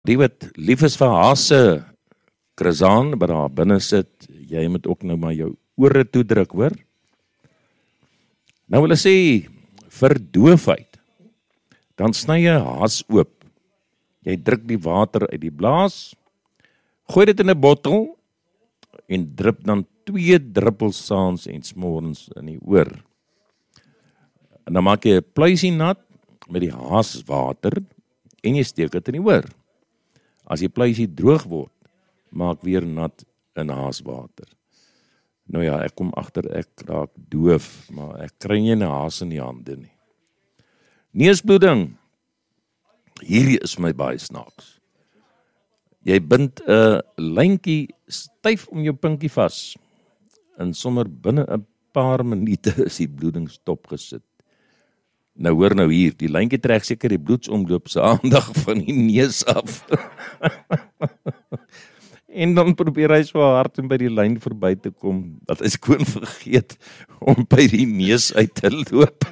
Die wat lief is vir hase, Krizaan, wat daar binne sit, jy moet ook nou maar jou ore toedruk, hoor. Nou wil ek sê, vir doofheid, dan sny jy haas oop. Jy druk die water uit die blaas, gooi dit in 'n bottel, en drup dan 2 druppels saans en smorens in die oor. En dan maak jy 'n pluisie nat met die haaswater, en jy steek dit in die oor. As die pluisie droog word, maak weer nat in haaswater. Nou ja, ek kom agter ek raak doof, maar ek kry nie 'n haas in die hande nie. Neusbloeding. Hierdie is my baie snaaks. Jy bind 'n lyntjie styf om jou pinkie vas, en sommer binne 'n paar minute is die bloeding stopgesit. Nou hoor nou hier, die lyntjie trek seker die bloedsomloop se aandag van die neus af. En dan probeer hy so hard om by die lyn verby te kom, dat hy skoon vergeet om by die neus uit te loop.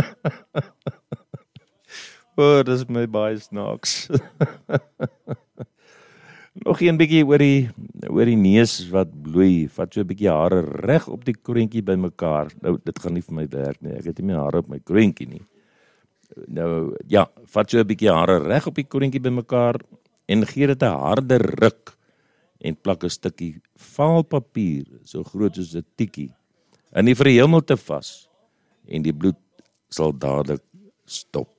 O, dis my baie snaaks. Nog een bietjie oor die neus wat bloei, vat so 'n bietjie hare reg op die kroontjie bymekaar. Nou, dit gaan nie vir my werk nie, ek het nie meer hare op my kroontjie nie. Nou, ja, vat so 'n bietjie hare reg op die kroontjie bymekaar, en gee dit 'n harde ruk, en plak 'n stukkie vaal papier, so groot soos 'n tikkie, in die verhemelte vas, en die bloed sal dadelik stop.